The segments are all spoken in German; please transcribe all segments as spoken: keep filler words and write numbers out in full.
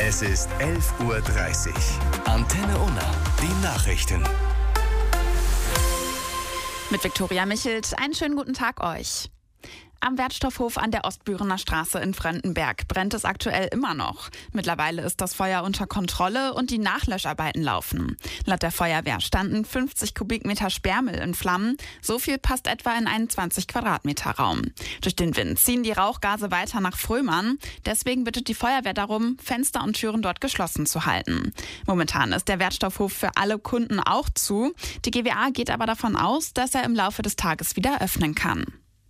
Es ist elf Uhr dreißig. Antenne Unna, die Nachrichten. Mit Viktoria Michelt, einen schönen guten Tag euch. Am Wertstoffhof an der Ostbürener Straße in Fröndenberg brennt es aktuell immer noch. Mittlerweile ist das Feuer unter Kontrolle und die Nachlöscharbeiten laufen. Laut der Feuerwehr standen fünfzig Kubikmeter Sperrmüll in Flammen. So viel passt etwa in einen zwanzig Quadratmeter Raum. Durch den Wind ziehen die Rauchgase weiter nach Frömern. Deswegen bittet die Feuerwehr darum, Fenster und Türen dort geschlossen zu halten. Momentan ist der Wertstoffhof für alle Kunden auch zu. Die G W A geht aber davon aus, dass er im Laufe des Tages wieder öffnen kann.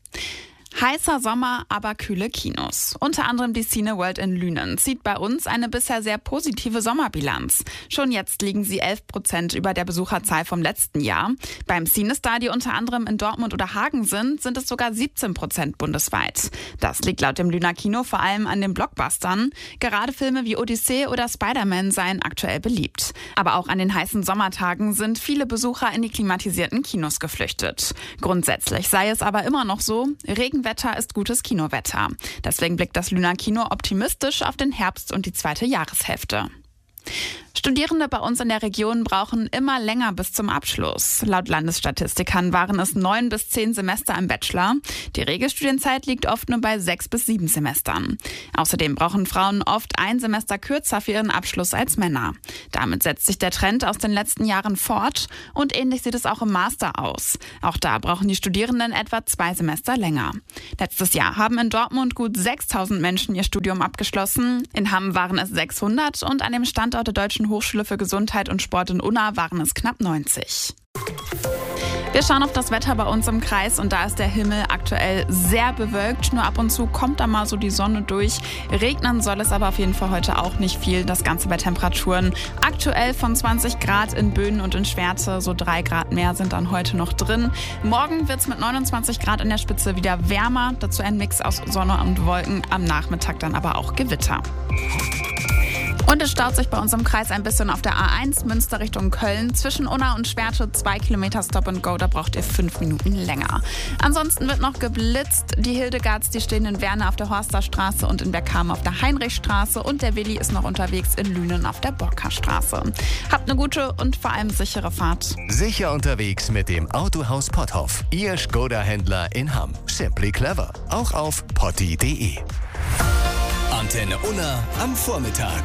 Heißer Sommer, aber kühle Kinos. Unter anderem die Cineworld in Lünen zieht bei uns eine bisher sehr positive Sommerbilanz. Schon jetzt liegen sie elf Prozent über der Besucherzahl vom letzten Jahr. Beim CineStar, die unter anderem in Dortmund oder Hagen sind, sind es sogar siebzehn Prozent bundesweit. Das liegt laut dem Lüner Kino vor allem an den Blockbustern. Gerade Filme wie Odyssee oder Spider-Man seien aktuell beliebt. Aber auch an den heißen Sommertagen sind viele Besucher in die klimatisierten Kinos geflüchtet. Grundsätzlich sei es aber immer noch so, Regen Wetter ist gutes Kinowetter. Deswegen blickt das Lüner Kino optimistisch auf den Herbst und die zweite Jahreshälfte. Studierende bei uns in der Region brauchen immer länger bis zum Abschluss. Laut Landesstatistikern waren es neun bis zehn Semester im Bachelor. Die Regelstudienzeit liegt oft nur bei sechs bis sieben Semestern. Außerdem brauchen Frauen oft ein Semester kürzer für ihren Abschluss als Männer. Damit setzt sich der Trend aus den letzten Jahren fort und ähnlich sieht es auch im Master aus. Auch da brauchen die Studierenden etwa zwei Semester länger. Letztes Jahr haben in Dortmund gut sechstausend Menschen ihr Studium abgeschlossen. In Hamm waren es sechshundert und an dem Standort der Deutschen Hochschule für Gesundheit und Sport in Unna waren es knapp neunzig. Wir schauen auf das Wetter bei uns im Kreis und da ist der Himmel aktuell sehr bewölkt. Nur ab und zu kommt da mal so die Sonne durch. Regnen soll es aber auf jeden Fall heute auch nicht viel. Das Ganze bei Temperaturen aktuell von zwanzig Grad in Böen und in Schwerte. So drei Grad mehr sind dann heute noch drin. Morgen wird es mit neunundzwanzig Grad in der Spitze wieder wärmer. Dazu ein Mix aus Sonne und Wolken. Am Nachmittag dann aber auch Gewitter. Und es staut sich bei uns im Kreis ein bisschen auf der A eins Münster Richtung Köln. Zwischen Unna und Schwerte zwei Kilometer Stop and Go, da braucht ihr fünf Minuten länger. Ansonsten wird noch geblitzt. Die Hildegards, die stehen in Werne auf der Horsterstraße und in Bergkamen auf der Heinrichstraße. Und der Willi ist noch unterwegs in Lünen auf der Borkerstraße. Habt eine gute und vor allem sichere Fahrt. Sicher unterwegs mit dem Autohaus Potthoff. Ihr Skoda-Händler in Hamm. Simply clever. Auch auf potti punkt de. Antenne Unna am Vormittag.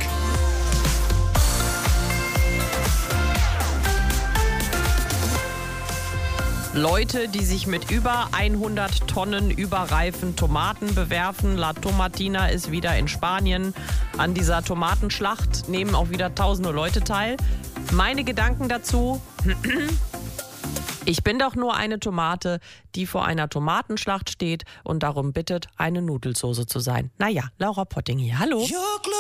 Leute, die sich mit über hundert Tonnen überreifen Tomaten bewerfen. La Tomatina ist wieder in Spanien. An dieser Tomatenschlacht nehmen auch wieder tausende Leute teil. Meine Gedanken dazu: Ich bin doch nur eine Tomate, die vor einer Tomatenschlacht steht und darum bittet, eine Nudelsoße zu sein. Naja, Laura Potting hier. Hallo.